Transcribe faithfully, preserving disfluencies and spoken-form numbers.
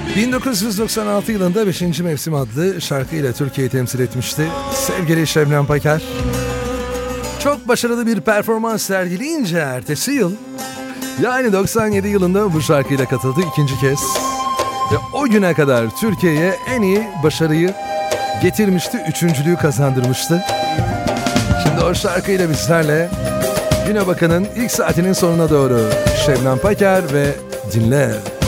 bin dokuz yüz doksan altı yılında beşinci Mevsim adlı şarkıyla Türkiye'yi temsil etmişti. Sevgili Şebnem Paker. Çok başarılı bir performans sergileyince ertesi yıl, yani doksan yedi yılında bu şarkıyla katıldı ikinci kez. Ve o güne kadar Türkiye'ye en iyi başarıyı getirmişti, üçüncülüğü kazandırmıştı. Şimdi o şarkıyla bizlerle Güne Bakan'ın ilk saatinin sonuna doğru Şebnem Paker ve Dinle.